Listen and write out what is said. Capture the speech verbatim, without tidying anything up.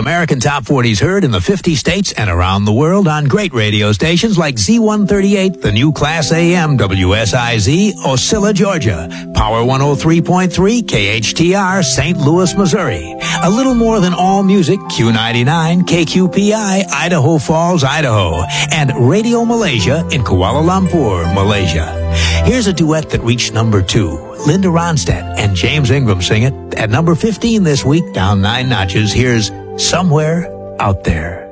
American Top forties heard in the fifty states and around the world on great radio stations like Z one thirty-eight, the new Class A M W S I Z, Osceola, Georgia, Power one oh three point three, K H T R, Saint Louis, Missouri. A little more than all music, Q ninety-nine, K Q P I, Idaho Falls, Idaho, and Radio Malaysia in Kuala Lumpur, Malaysia. Here's a duet that reached number two. Linda Ronstadt and James Ingram sing it. At number fifteen this week, down nine notches, here's Somewhere Out There.